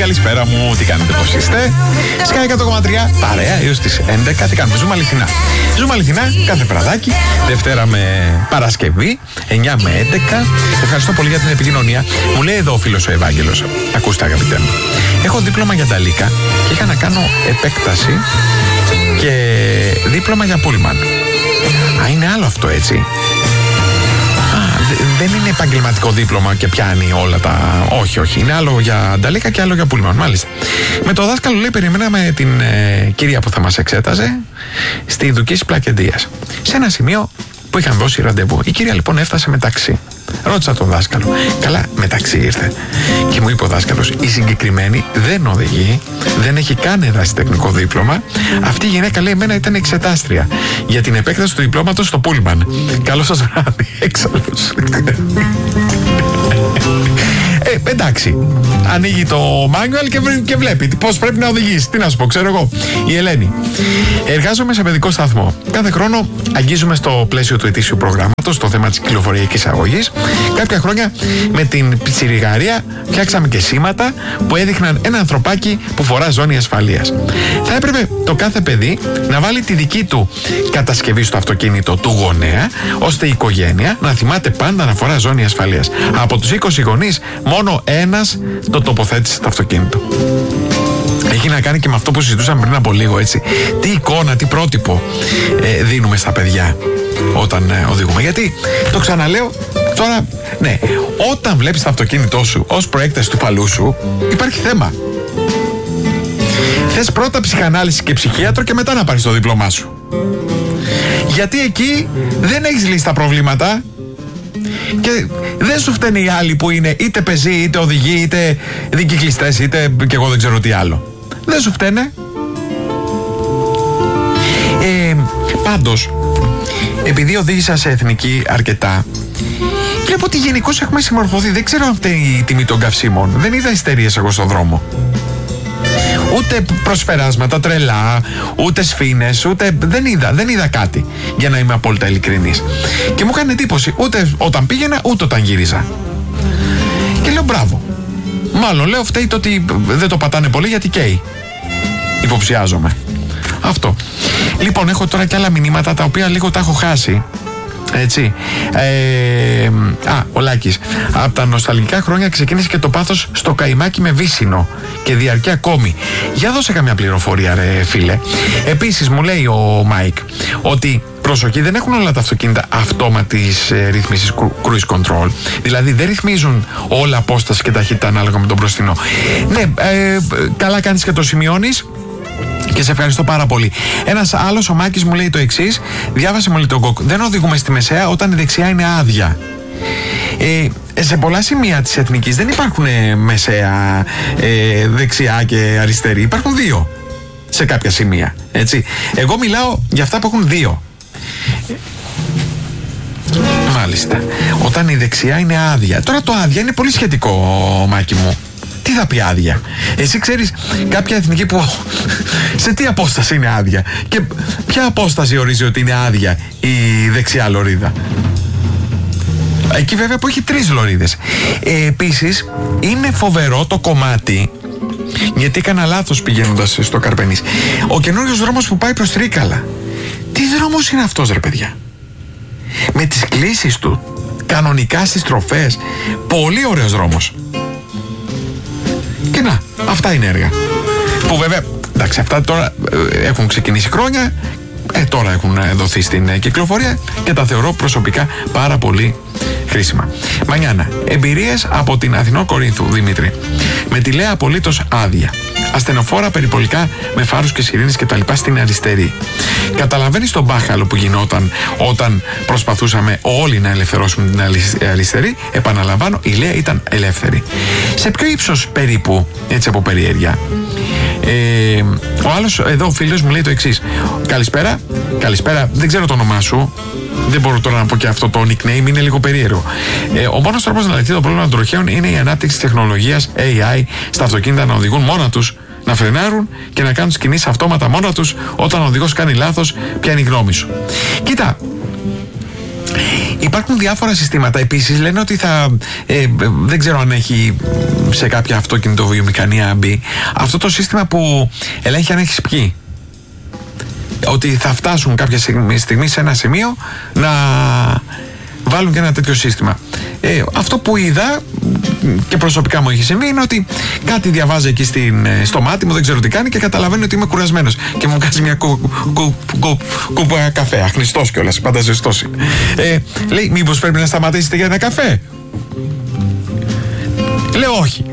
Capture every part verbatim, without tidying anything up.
καλησπέρα μου, τι κάνετε, πώς είστε? Sky εκατό κόμμα τρία, παρέα έως τις έντεκα. Τι κάνουμε, ζούμε αληθινά. Ζούμε αληθινά κάθε βραδάκι, Δευτέρα με Παρασκευή, εννιά με έντεκα. Ευχαριστώ πολύ για την επικοινωνία. Μου λέει εδώ ο φίλος ο Ευάγγελος, ακούστε αγαπητέ μου, έχω δίπλωμα για Νταλίκα και είχα να κάνω επέκταση και δίπλωμα για Πούλμαν. Α, είναι άλλο αυτό, έτσι? Δεν είναι επαγγελματικό δίπλωμα και πιάνει όλα τα... Όχι, όχι. Είναι άλλο για Νταλίκα και άλλο για Πούλμαν, μάλιστα. Με το δάσκαλο, λέει, περιμέναμε την ε, κυρία που θα μας εξέταζε στη Δουκής Πλακεντίας. Σε ένα σημείο που είχαν δώσει ραντεβού. Η κυρία λοιπόν έφτασε με ταξί. Ρώτησα τον δάσκαλο. Καλά, με ταξί ήρθε. Και μου είπε ο δάσκαλος, η συγκεκριμένη δεν οδηγεί, δεν έχει καν ερασιτεχνικό δίπλωμα. Αυτή η γυναίκα, λέει, εμένα ήταν εξετάστρια για την επέκταση του διπλώματος στο Πούλμαν. Καλό σας βράδυ, έξαλλος. Ε, εντάξει. Ανοίγει το manual και, και βλέπει πώς πρέπει να οδηγήσει. Τι να σου πω, ξέρω εγώ. Η Ελένη. Εργάζομαι σε παιδικό σταθμό. Κάθε χρόνο αγγίζουμε στο πλαίσιο του ετήσιου προγράμματος το θέμα της κυκλοφοριακής αγωγής. Κάποια χρόνια με την πιτσιριγαρία φτιάξαμε και σήματα που έδειχναν ένα ανθρωπάκι που φορά ζώνη ασφαλείας. Θα έπρεπε το κάθε παιδί να βάλει τη δική του κατασκευή στο αυτοκίνητο του γονέα, ώστε η οικογένεια να θυμάται πάντα να φορά ζώνη ασφαλείας. Από τους είκοσι γονείς, μόνο ένας το τοποθέτησε στο αυτοκίνητο. Έχει να κάνει και με αυτό που συζητούσαμε πριν από λίγο, έτσι. Τι εικόνα, τι πρότυπο ε, δίνουμε στα παιδιά όταν ε, οδηγούμε. Γιατί, το ξαναλέω, τώρα, ναι, όταν βλέπεις το αυτοκίνητό σου ως προέκταση του παλού σου, υπάρχει θέμα. Θες πρώτα ψυχανάλυση και ψυχίατρο και μετά να πάρεις το δίπλωμά σου. Γιατί εκεί δεν έχεις λύσει τα προβλήματα. Και δεν σου φταίνει οι άλλοι που είναι είτε πεζοί, είτε οδηγοί, είτε δικυκλιστές, είτε και εγώ δεν ξέρω τι άλλο. Δεν σου φταίνε. Ε, πάντως, επειδή οδήγησα σε εθνική αρκετά, βλέπω ότι γενικώς έχουμε συμμορφωθεί. Δεν ξέρω αν φταίει η τιμή των καυσίμων. Δεν είδα ιστερίες εγώ στον δρόμο. Ούτε προσφεράσματα τρελά, ούτε σφήνες, ούτε δεν είδα, δεν είδα κάτι, για να είμαι απόλυτα ειλικρινής. Και μου έκανε εντύπωση ούτε όταν πήγαινα, ούτε όταν γύριζα. Και λέω μπράβο. Μάλλον λέω φταίει το ότι δεν το πατάνε πολύ γιατί καίει. Υποψιάζομαι. Αυτό. Λοιπόν, έχω τώρα και άλλα μηνύματα τα οποία λίγο τα έχω χάσει. Έτσι. Ε, α, ο Λάκης. Από τα νοσταλγικά χρόνια ξεκίνησε και το πάθος στο καημάκι με βύσσινο και διαρκεί ακόμη. Για δώσε καμιά πληροφορία, ρε φίλε. Επίσης, μου λέει ο Μάικ ότι προσοχή, δεν έχουν όλα τα αυτοκίνητα αυτόματης ε, ρύθμισης cruise control. Δηλαδή δεν ρυθμίζουν όλα απόσταση και ταχύτητα ανάλογα με τον μπροστινό. Ναι, ε, καλά κάνεις και το σημειώνεις. Και σε ευχαριστώ πάρα πολύ. Ένας άλλος, ο Μάκης, μου λέει το εξής. Διάβασε μου, λέει, τον Γκοκ. Δεν οδηγούμε στη μεσαία όταν η δεξιά είναι άδεια. Ε, σε πολλά σημεία της εθνικής δεν υπάρχουν ε, μεσαία, ε, δεξιά και αριστερή. Υπάρχουν δύο σε κάποια σημεία. Έτσι. Εγώ μιλάω για αυτά που έχουν δύο. Μάλιστα. Όταν η δεξιά είναι άδεια. Τώρα το άδεια είναι πολύ σχετικό, Μάκη μου. Τι θα πει άδεια? Εσύ ξέρεις κάποια εθνική που σε τι απόσταση είναι άδεια? Και ποια απόσταση ορίζει ότι είναι άδεια η δεξιά λωρίδα? Εκεί βέβαια που έχει τρεις λωρίδες. ε, Επίσης είναι φοβερό το κομμάτι, γιατί έκανα λάθος πηγαίνοντας στο Καρπενής. Ο καινούριος δρόμος που πάει προς Τρίκαλα. Τι δρόμος είναι αυτός, ρε παιδιά? Με τις κλίσεις του, κανονικά στις στροφές. Πολύ ωραίος δρόμος. Και να, αυτά είναι έργα που βέβαια, εντάξει, αυτά τώρα ε, έχουν ξεκινήσει χρόνια, ε, τώρα έχουν δοθεί στην ε, κυκλοφορία και τα θεωρώ προσωπικά πάρα πολύ χρήσιμα. Μανιάνα, εμπειρίες από την Αθηνό Κορίνθου, Δημήτρη. Με τη Λέα απολύτως άδεια. Ασθενοφόρα περιπολικά με φάρους και σιρήνες και τα λοιπά στην αριστερή. Καταλαβαίνεις τον μπάχαλο που γινόταν όταν προσπαθούσαμε όλοι να ελευθερώσουμε την αριστερή? Επαναλαμβάνω, η Λέα ήταν ελεύθερη. Σε ποιο ύψος περίπου, έτσι από περιέργεια? Ε, ο άλλος εδώ, ο φίλος μου, λέει το εξής. Καλησπέρα, καλησπέρα, δεν ξέρω το όνομά σου. Δεν μπορώ τώρα να πω και αυτό το nickname, είναι λίγο περίεργο. Ε, ο μόνος τρόπος να λυθεί το πρόβλημα των τροχαίων είναι η ανάπτυξη τεχνολογίας έι άι στα αυτοκίνητα να οδηγούν μόνα τους, να φρενάρουν και να κάνουν τις κινήσεις αυτόματα μόνα τους όταν ο οδηγός κάνει λάθος. Ποια είναι η γνώμη σου? Κοίτα, Υπάρχουν διάφορα συστήματα. Επίσης λένε ότι θα, ε, δεν ξέρω αν έχει σε κάποια αυτοκινητοβιομηχανία μπει αυτό το σύστημα που ελέγχει αν έχεις πιει. Ότι θα φτάσουν κάποια στιγμή σε ένα σημείο να βάλουν και ένα τέτοιο σύστημα. Ε, αυτό που είδα και προσωπικά μου έχει συμβεί είναι ότι κάτι διαβάζει εκεί στην, στο μάτι μου, δεν ξέρω τι κάνει και καταλαβαίνει ότι είμαι κουρασμένος και μου βγάζει μια κου, κου, κου, κούπα καφέ, αχνιστός κιόλας, πάντα ζεστός. Ε, λέει, μήπως πρέπει να σταματήσετε για ένα καφέ? Λέω όχι.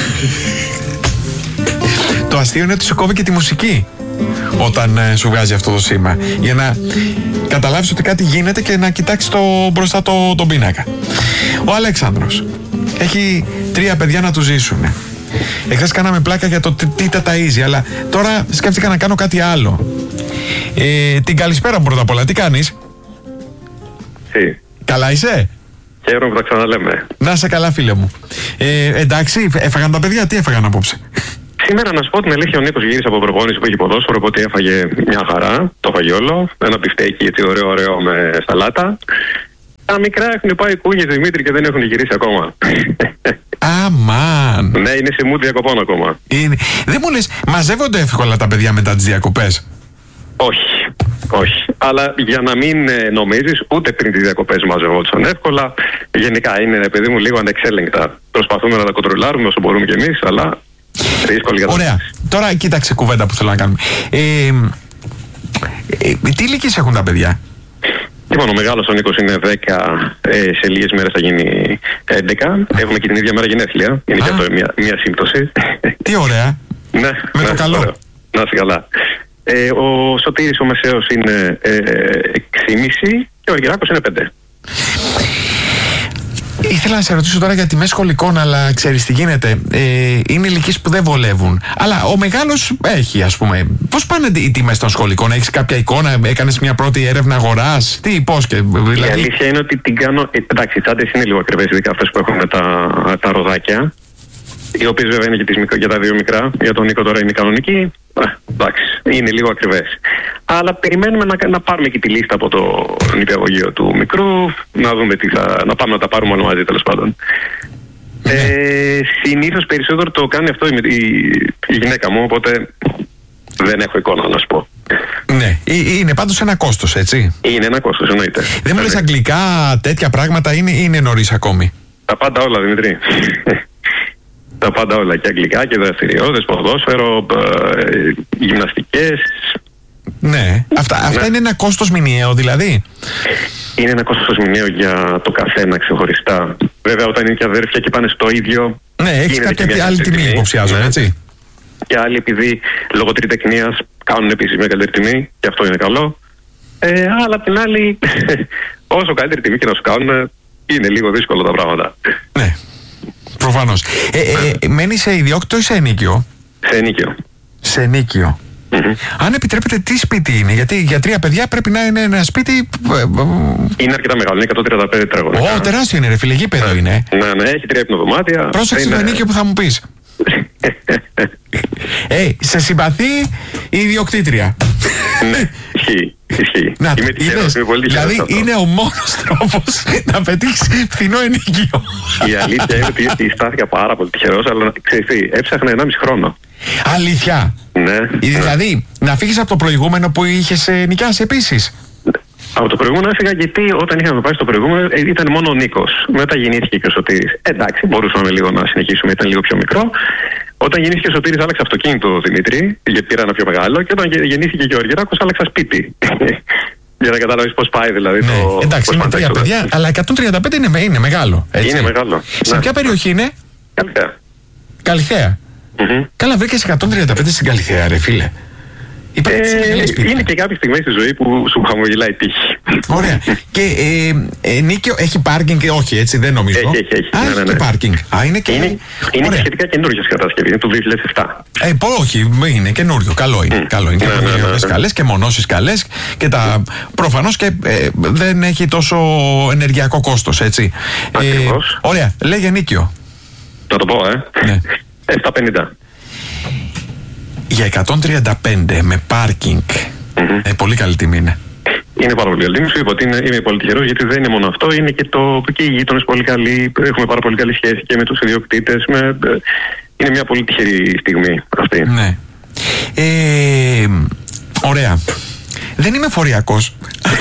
Το αστείο είναι ότι σου κόβει και τη μουσική όταν ε, σου βγάζει αυτό το σήμα, για να καταλάβεις ότι κάτι γίνεται και να κοιτάξεις το, μπροστά το, τον πίνακα. Ο Αλέξανδρος έχει τρία παιδιά να του ζήσουν. Εχθές κάναμε πλάκα για το τι τα ταΐζει, αλλά τώρα σκέφτηκα να κάνω κάτι άλλο. Ε, την καλησπέρα μου πρώτα απ' όλα, τι κάνεις? Τι. Καλά είσαι? Χαίρομαι που τα ξαναλέμε. Να είσαι καλά, φίλε μου. Ε, εντάξει, έφαγαν τα παιδιά, τι έφαγαν απόψε? Σήμερα, να σου πω την αλήθεια, ο Νίκος γύρισε από προπόνηση που έχει ποδόσφαιρο, οπότε έφαγε μια χαρά. Το έφαγε όλο. Ένα μπιφτέκι έτσι ωραίο, ωραίο με σαλάτα. Τα μικρά έχουν πάει κούγες, Δημήτρη, και δεν έχουν γυρίσει ακόμα. Αμάν. Ναι, είναι σε mood διακοπών ακόμα. Είναι... Δεν μου λες, μαζεύονται εύκολα τα παιδιά μετά τις διακοπές? Όχι. Όχι. Αλλά για να μην ε, νομίζεις, ούτε πριν τις διακοπές μαζευόντουσαν εύκολα. Γενικά είναι, παιδί μου, λίγο ανεξέλεγκτα. Προσπαθούμε να τα κοντρολάρουμε όσο μπορούμε κι εμείς, αλλά. Ωραία. Τώρα κοίταξε κουβέντα που θέλω να κάνουμε. Ε, ε, τι ηλικίες έχουν τα παιδιά? Λοιπόν, ο μεγάλος ο Νίκος είναι δέκα, ε, σε λίγες μέρες θα γίνει έντεκα. Έχουμε και την ίδια μέρα γενέθλια. Είναι και αυτό μια, μια σύμπτωση. Τι ωραία. Ναι, με ναι, το καλό. Ωραίο. Να είσαι καλά. Ε, ο Σωτήρης ο μεσαίος είναι ε, έξι κόμμα πέντε και ο Αργυράκος είναι πέντε. Ήθελα να σε ρωτήσω τώρα για τιμές σχολικών, αλλά ξέρεις τι γίνεται. Ε, είναι ηλικίες που δεν βολεύουν. Αλλά ο μεγάλος έχει, ας πούμε. Πώς πάνε οι τιμές των σχολικών? Έχεις κάποια εικόνα? Έκανες μια πρώτη έρευνα αγοράς? Τι, πώς και. Δηλαδή... Η αλήθεια είναι ότι την κάνω. Εντάξει, οι τσάντες είναι λίγο ακριβές, ειδικά αυτές που έχουν τα, τα ροδάκια. Οι οποίες βέβαια είναι και τις μικρο, για τα δύο μικρά. Για τον Νίκο τώρα είναι κανονική. Α, εντάξει, είναι λίγο ακριβές. Αλλά περιμένουμε να, να πάρουμε και τη λίστα από το νηπιαγωγείο του μικρού, να δούμε τι θα. Να πάμε να τα πάρουμε όλοι μαζί, τέλος πάντων. Ε, συνήθως περισσότερο το κάνει αυτό η, η, η γυναίκα μου, οπότε δεν έχω εικόνα να σου πω. Ναι, είναι πάντως ένα κόστος, έτσι. Είναι ένα κόστος, εννοείται. Δεν μου λες αγγλικά, τέτοια πράγματα, είναι, είναι νωρίς ακόμη? Τα πάντα όλα, Δημητρή. Τα πάντα όλα, και αγγλικά και δραστηριότητες, ποδόσφαιρο, ε, γυμναστικές. Ναι, αυτά, αυτά ναι. Είναι ένα κόστος μηνιαίο δηλαδή? Είναι ένα κόστος μηνιαίο για το καθένα ξεχωριστά. Βέβαια, όταν είναι και αδέρφια και πάνε στο ίδιο. Ναι, έχει κάποια άλλη τιμή, υποψιάζομαι, ναι. Έτσι. Και άλλοι, επειδή λόγω τριτεκνίας κάνουν επίσης μια καλύτερη τιμή, και αυτό είναι καλό. Ε, αλλά απ' την άλλη, όσο καλύτερη τιμή και να σου κάνουν, είναι λίγο δύσκολο τα πράγματα. Ναι. Προφανώς. Ε, ε, ε, μένει σε ιδιόκτητο ή σε ενίκιο? Σε ενίκιο. Σε ενίκιο. Mm-hmm. Αν επιτρέπετε, τι σπίτι είναι? Γιατί για τρία παιδιά πρέπει να είναι ένα σπίτι. Είναι αρκετά μεγάλο, είναι εκατόν τριάντα πέντε τετραγωνικά. Ω, τεράστιο είναι, ρε φίλε, γήπεδο είναι. Ναι, ναι, έχει τρία υπνοδωμάτια. Πρόσεξε είναι... το ενίκιο που θα μου πεις. Ε, σε συμπαθεί η ιδιοκτήτρια. Ναι, ισχύει. Ισχύει. Να, είμαι τυχερός, είμαι πολύ τυχερός. Δηλαδή είναι ο μόνος τρόπος να πετύχεις φθηνό ενοικείο. Η αλήθεια είναι ότι στάθηκα πάρα πολύ τυχερός, αλλά ξέρεις τι, έψαχνα ενάμιση χρόνο. Αλήθεια? Ναι. Δηλαδή, ναι. Να φύγεις από το προηγούμενο που είχες νοικιάσει επίσης? Από το προηγούμενο έφυγα γιατί όταν είχαμε πάει στο προηγούμενο ήταν μόνο ο Νίκος. Μετά γεννήθηκε και ο Σωτήρης. Εντάξει, μπορούσαμε λίγο να συνεχίσουμε, ήταν λίγο πιο μικρό. Όταν γεννήθηκε ο Σωτήρης άλλαξα αυτοκίνητο, Δημήτρη, γιατί πήρα ένα πιο μεγάλο. Και όταν γεννήθηκε και ο Αργυράκος άλλαξα σπίτι. Για να καταλάβεις πώς πάει δηλαδή. Ναι, το... εντάξει, είναι τρία παιδιά, αλλά εκατόν τριάντα πέντε είναι, είναι μεγάλο. Έτσι. Είναι μεγάλο. Σε ναι. Ποια περιοχή είναι? Καλυθέα. Καλυθέα. Mm-hmm. Καλά, βρήκες εκατόν τριάντα πέντε στην Καλυθέα, ρε φίλε. Ε, είναι και κάποιες στιγμές στη ζωή που σου χαμογελάει η τύχη. Ωραία. Και ε, ε, Νίκιο, έχει πάρκινγκ? Όχι, έτσι δεν νομίζω. Έχει, έχει, έχει. Α, ναι, έχει ναι, ναι. και πάρκινγκ. Α, είναι και, είναι, είναι και σχετικά καινούργια κατασκευή. Είναι του δύο χιλιάδες επτά. Ε, πω, όχι, είναι καινούριο. Καλό είναι. Mm. Καλό είναι. Ναι, και ναι, ναι, ναι. Καλές και μονώσεις καλές. Και τα προφανώς και ε, δεν έχει τόσο ενεργειακό κόστος, έτσι. Ακριβώς. Ε, ωραία. Λέγε Νίκιο. Να το πω, ε. Ναι. επτακόσια πενήντα. Για εκατόν τριάντα πέντε με πάρκινγκ. Mm-hmm. Ε, πολύ καλή τιμή είναι. Είναι πάρα πολύ καλή. Σου είπα ότι είναι, είμαι πολύ τυχερός, γιατί δεν είναι μόνο αυτό, είναι και, το, και οι γείτονες πολύ καλοί. Έχουμε πάρα πολύ καλή σχέση και με τους ιδιοκτήτες. Με, είναι μια πολύ τυχερή στιγμή αυτή. Ναι. Ε, ωραία. Δεν είμαι φοριακός.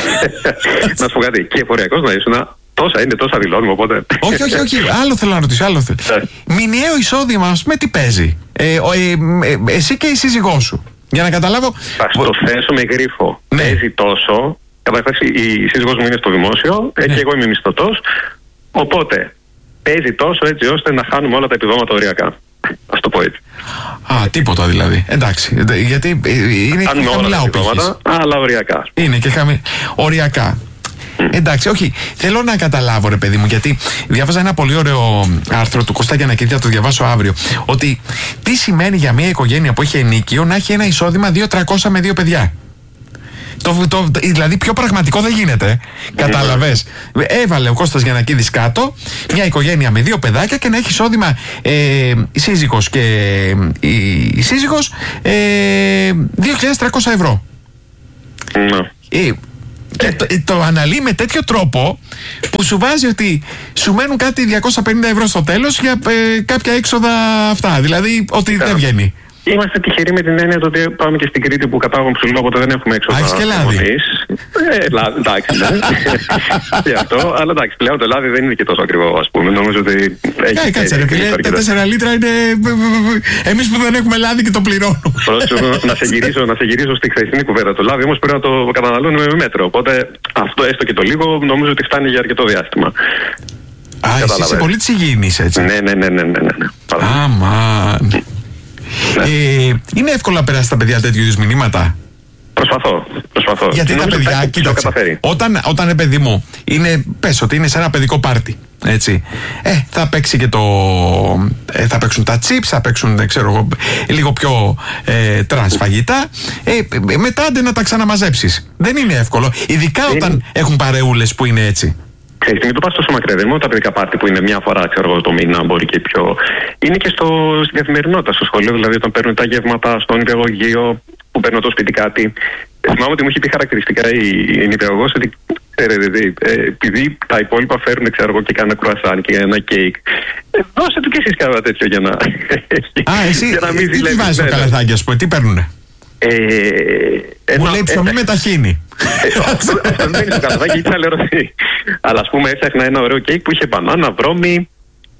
Να σου πω κάτι. Και φοριακός να ήσουν. Τόσα είναι, τόσα δηλώνουμε, οπότε. Όχι, όχι, όχι. Άλλο θέλω να ρωτήσω. Άλλο θέλω. Μηνιαίο εισόδημα, ας πούμε, τι παίζει. Ε, ε, ε, εσύ και η σύζυγός σου. Για να καταλάβω. Θα στο θέσω με γρίφο. Ναι. Παίζει τόσο. Καταρχάς, η σύζυγός μου είναι στο δημόσιο, ναι. Και εγώ είμαι μισθωτός. Οπότε παίζει τόσο έτσι ώστε να χάνουμε όλα τα επιδόματα οριακά. Ας το πω έτσι. Α, τίποτα δηλαδή. Εντάξει. Γιατί είναι και χαμηλά ο πύχης. Αλλά οριακά. Είναι και χαμηλά. Οριακά. Mm. Εντάξει, όχι. Θέλω να καταλάβω, ρε παιδί μου, γιατί διάβαζα ένα πολύ ωραίο άρθρο του Κώστα Γιαννακίδη, θα το διαβάσω αύριο. Ότι τι σημαίνει για μια οικογένεια που έχει ενίκιο να έχει ένα εισόδημα δύο χιλιάδες τριακόσια με δύο παιδιά. Το, το, δηλαδή πιο πραγματικό δεν γίνεται. Mm. Κατάλαβες. Έβαλε ο Κώστας Γιαννακίδης κάτω μια οικογένεια με δύο παιδάκια και να έχει εισόδημα ε, η σύζυγος και η, η σύζυγος ε, δύο χιλιάδες τριακόσια ευρώ. Mm. Ε, Και το, το αναλύει με τέτοιο τρόπο που σου βάζει ότι σου μένουν κάτι διακόσια πενήντα ευρώ στο τέλος για ε, κάποια έξοδα αυτά. Δηλαδή ότι yeah. δεν βγαίνει. Είμαστε τυχεροί με την έννοια ότι πάμε και στην Κρήτη που κατάγομαι ψηλό, οπότε δεν έχουμε έξοδα. Άχεις και λάδι. Ε, εντάξει, ναι. Και αυτό, αλλά εντάξει, πλέον το λάδι δεν είναι και τόσο ακριβό, ας πούμε. Νομίζω ότι έχει. Ε, κάτσε ρε φίλε, τα τέσσερα λίτρα είναι. Εμείς που δεν έχουμε λάδι και το πληρώνουμε. να, σε γυρίσω, να σε γυρίσω στη χθεσινή κουβέντα. Το λάδι όμως πρέπει να το καταναλώνουμε με μέτρο. Οπότε αυτό έστω και το λίγο νομίζω ότι φτάνει για αρκετό διάστημα. Α, εσύ είσαι πολύ της υγιεινής, έτσι. Ναι, ναι, ναι, ναι, ναι, ναι. Αμάν. Ε, είναι εύκολο να περάσει τα παιδιά τέτοιου είδους μηνύματα. Προσπαθώ, προσπαθώ. Γιατί τα παιδιά, κοίταξε, όταν, όταν, παιδί μου, είναι, πες ότι είναι σε ένα παιδικό πάρτι, έτσι, ε, θα παίξει και το, ε, θα παίξουν τα chips, θα παίξουν, δεν ξέρω εγώ, λίγο πιο ε, τρανς φαγητά, ε, μετά άντε να τα ξαναμαζέψεις. Δεν είναι εύκολο, ειδικά είναι... όταν έχουν παρεούλες που είναι έτσι. Ξέρεις, μην το πας τόσο μακριά, δεν είναι μόνο τα παιδικά πάρτι που είναι μια φορά, ξέρω εγώ, το μήνα, μπορεί και πιο. Είναι και στο, στην καθημερινότητα, στο σχολείο, δηλαδή όταν παίρνουν τα γεύματα, στο νηπιαγωγείο, που παίρνουν το σπίτι κάτι. Θυμάμαι ότι μου είχε πει χαρακτηριστικά η, η νηπιαγωγός ότι, ξέρετε, δηλαδή, ε, επειδή τα υπόλοιπα φέρνουν, ξέρω εγώ, και κάνα κρουασάν και ένα κέικ, ε, δώστε του κι εσείς κάνα τέτοιο για να. Α, εσύ, για να μην τι, τι βάζεις στο καλαθάκι, ας πούμε, τι παίρνουνε. Ε, μου λέει ψωμί με ταχίνι. Αυτό δεν είναι στο καλαθάκι, ήταν αλερωθεί. Αλλά ας πούμε έφτιαχνα ένα ωραίο κέικ που είχε μπανάνα, βρώμη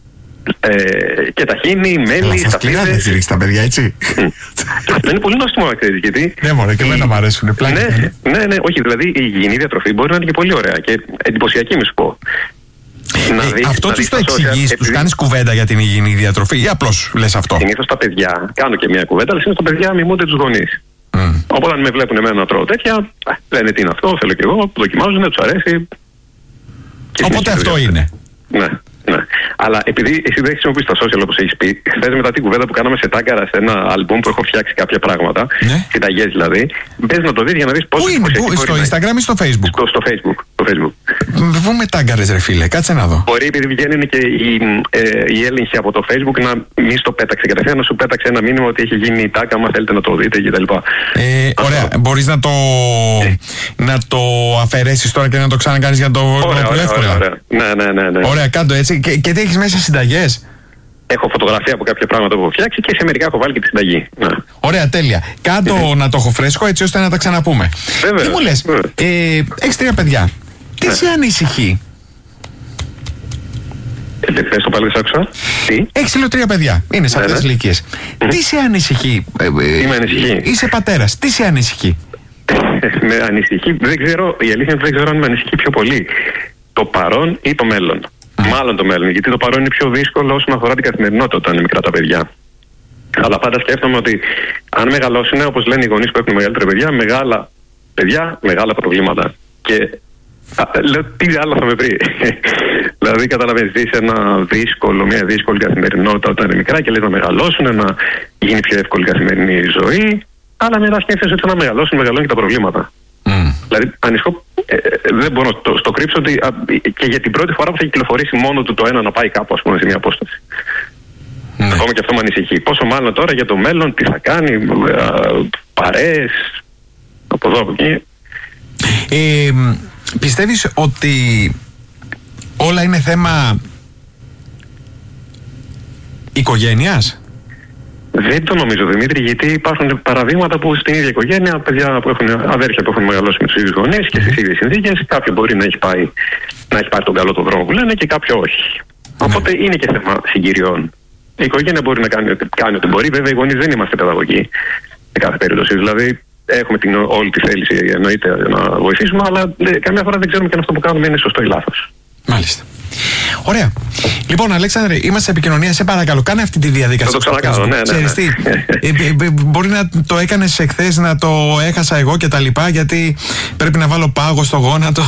και ταχίνι, μέλι, σταφίδες. Σκληρά δεν ρίξεις τα παιδιά, έτσι. Αυτό είναι πολύ νόστιμο, να ξέρεις, γιατί. Ναι, μωρέ, και εμένα μου αρέσουν. Ναι, ναι, όχι, δηλαδή η υγιεινή διατροφή μπορεί να είναι και πολύ ωραία και εντυπωσιακή, μη σου πω. Ε, δεις, αυτό τους το εξηγείς, τους κάνεις κουβέντα για την υγιεινή διατροφή ή απλώς λες αυτό? Συνήθως τα παιδιά, κάνω και μια κουβέντα, αλλά συνήθως τα παιδιά μιμούνται τους γονείς. Mm. Οπότε αν με βλέπουν εμένα να τρώω τέτοια, λένε τι είναι αυτό, θέλω κι εγώ, δοκιμάζουν, τους αρέσει. Οπότε αυτό είναι. Ναι. Ναι. Αλλά επειδή εσύ δεν χρησιμοποιείς τα social όπως έχεις πει, χθες μετά την κουβέντα που κάναμε σε τάγκαρα σε ένα άλμπουμ που έχω φτιάξει κάποια πράγματα, ναι. Συνταγές δηλαδή, μπες να το δεις για να δεις πώς. Πού είναι, πού, στο Instagram ή στο Facebook? Στο, στο Facebook. Στο Facebook. Πού με τάγκαρες ρε φίλε, κάτσε να δω. Μπορεί επειδή βγαίνουν και οι, ε, οι έλεγχοι από το Facebook να μην στο πέταξε κατευθείαν, να σου πέταξε ένα μήνυμα ότι έχει γίνει η τάκα, άμα θέλετε να το δείτε κτλ. Ε, ωραία, μπορείς να το, ε. να το αφαιρέσεις τώρα και να το ξανακάνεις για να το βρω πιο εύκολα. Ναι, ναι, ναι, ναι. Ωραία, κάτω έτσι. Και, και τι έχεις μέσα συνταγές? Έχω φωτογραφία από κάποια πράγματα που έχω φτιάξει και σε μερικά έχω βάλει και τη συνταγή. Ναι. Ωραία, τέλεια. Κάτω ε. να το έχω φρέσκο έτσι ώστε να τα ξαναπούμε. Βέβαια. Τι μου λες, ε, έχεις τρία παιδιά. Τι ναι. σε ανησυχεί? Ε, πες το πάλι, άκουσα. Τι? Έχεις λέω τρία παιδιά. Είναι σε αυτές τις ηλικίες. Mm-hmm. Τι σε ανησυχεί? Τι με ανησυχεί? Είσαι πατέρας. Τι σε ανησυχεί? Με ανησυχεί. Δεν ξέρω, η αλήθεια είναι δεν ξέρω αν με ανησυχεί πιο πολύ το παρόν ή το μέλλον. Μάλλον το μέλλον, γιατί το παρόν είναι πιο δύσκολο όσον αφορά την καθημερινότητα όταν είναι μικρά τα παιδιά. Αλλά πάντα σκέφτομαι ότι αν μεγαλώσουν, όπως λένε οι γονείς που έχουν μεγαλύτερα παιδιά, μεγάλα παιδιά, μεγάλα προβλήματα. Και α, λέω τι άλλο θα με βρει. Δηλαδή, καταλαβαίνεις, ζεις ένα δύσκολο, μια δύσκολη καθημερινότητα όταν είναι μικρά και λες να μεγαλώσουν, να γίνει πιο εύκολη καθημερινή ζωή. Αλλά μετά σκέφτεσαι ότι να μεγαλώσουν, μεγαλώνουν και τα προβλήματα. Mm. Δηλαδή, ανησυχώ, ε, ε, δεν μπορώ να το, το κρύψω ότι α, και για την πρώτη φορά που θα κυκλοφορήσει μόνο του το ένα να πάει κάπου, ας πούμε, σε μια απόσταση. Mm. Ακόμα και αυτό με ανησυχεί. Πόσο μάλλον τώρα για το μέλλον, τι θα κάνει, α, παρέες, από εδώ, από εκεί. Ε, πιστεύεις ότι όλα είναι θέμα οικογένειας? Δεν το νομίζω, Δημήτρη, γιατί υπάρχουν παραδείγματα που στην ίδια οικογένεια, παιδιά που έχουν αδέρφια που έχουν μεγαλώσει με τους ίδιους γονείς και στις ίδιες συνθήκες, κάποιο μπορεί να έχει πάει, να έχει πάρει τον καλό τον δρόμο που λένε και κάποιο όχι. Ναι. Οπότε είναι και θέμα συγκυριών. Η οικογένεια μπορεί να κάνει, κάνει ό,τι μπορεί. Βέβαια, οι γονείς δεν είμαστε παιδαγωγοί σε κάθε περίπτωση. Δηλαδή, έχουμε την, όλη τη θέληση εννοείται να βοηθήσουμε, αλλά καμιά φορά δεν ξέρουμε και αν αυτό που κάνουμε είναι σωστό ή λάθος. Μάλιστα. Ωραία. Λοιπόν, Αλέξανδρε, είμαστε σε επικοινωνία. Σε παρακαλώ, κάνε αυτή τη διαδικασία. Θα το ξανακάνω, ναι, ναι, ναι. Ξέρεις τι, ε, ε, μπορεί να το έκανες εχθές, να το έχασα εγώ και τα λοιπά, γιατί πρέπει να βάλω πάγο στο γόνατο.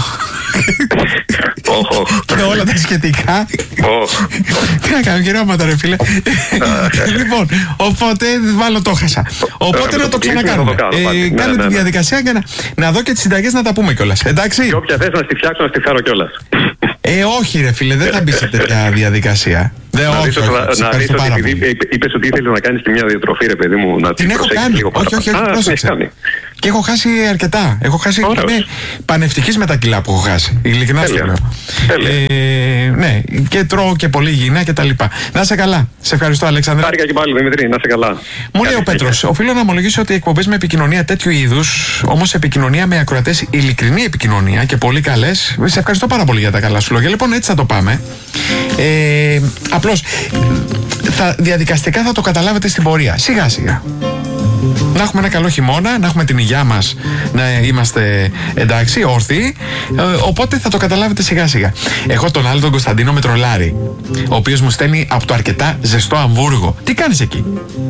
Και όλα τα σχετικά. Τι να κάνω, χειρόματα, ρε φίλε. Λοιπόν, οπότε βάλω το έχασα. Οπότε να το ξανακάνουμε. Κάνε τη διαδικασία και να δω και τις συνταγές να τα πούμε κιόλας. Εντάξει. Και όποια θες να στη φτιάξω, να στη φέρω κιόλας. Ε, όχι ρε φίλε, δεν θα μπει σε τέτοια διαδικασία. Δεν, να όχι, δεις όχι, ότι, να δεις ότι επειδή είπες ότι ήθελες να κάνεις και μια διατροφή, ρε παιδί μου, να την έχω κάνει. Λίγο όχι, όχι, όχι, πρόσεξε. Και έχω χάσει αρκετά. Έχω χάσει. Είμαι πανευτυχής με τα κιλά που έχω χάσει. Ειλικρινά σου λέω. Ε, ναι, και τρώω και πολύ υγιεινά και τα λοιπά. Να είσαι καλά. Σε ευχαριστώ, Αλέξανδρε. Χάρηκα και πάλι, Δημήτρη, να είσαι καλά. Μου λέει ο Πέτρος, οφείλω να ομολογήσω ότι οι εκπομπές με επικοινωνία τέτοιου είδους, όμως επικοινωνία με ακροατές, ειλικρινή επικοινωνία και πολύ καλές. Σε ευχαριστώ πάρα πολύ για τα καλά σου λόγια. Λοιπόν, έτσι θα το πάμε. Ε, απλώς θα, διαδικαστικά θα το καταλάβετε στην πορεία. Σιγά σιγά. Να έχουμε ένα καλό χειμώνα, να έχουμε την υγειά μας, να είμαστε εντάξει, όρθιοι. Ε, οπότε θα το καταλάβετε σιγά σιγά. Έχω τον άλλο τον Κωνσταντίνο με τρολάρι, ο οποίος μου στέλνει από το αρκετά ζεστό Αμβούργο. Τι κάνεις εκεί?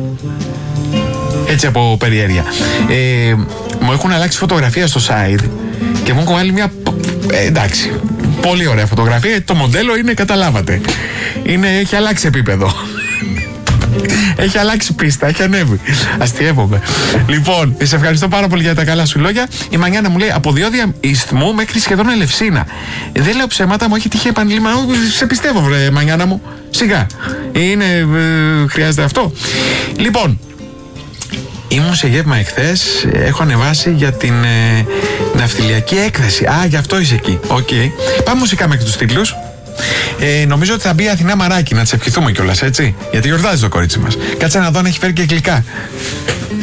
Έτσι από περιέργεια. Ε, μου έχουν αλλάξει φωτογραφία στο site και μου έχουν βάλει μια. Ε, εντάξει. Πολύ ωραία φωτογραφία. Το μοντέλο είναι, καταλάβατε. Είναι, έχει αλλάξει επίπεδο. Έχει αλλάξει πίστα, έχει ανέβει. Αστειεύομαι. Λοιπόν, σε ευχαριστώ πάρα πολύ για τα καλά σου λόγια. Η Μανιάνα μου λέει από διόδια Ισθμού μέχρι σχεδόν Ελευσίνα. Δεν λέω ψέματα, μου έχει τύχει επανειλημμένα. Σε πιστεύω, βρε Μανιάνα μου. Σιγά. Είναι, ε, χρειάζεται αυτό. Λοιπόν, ήμουν σε γεύμα εχθές. Έχω ανεβάσει για την ε, ναυτιλιακή έκθεση. Α, γι' αυτό είσαι εκεί. Οκ. Okay. Πάμε μουσικά μέχρι τους τίτλους. Ε, νομίζω ότι θα μπει η Αθηνά Μαράκη, να της ευχηθούμε κιόλας, έτσι. Γιατί γιορτάζει το κορίτσι μας. Κάτσε να δω αν έχει φέρει και γλυκά.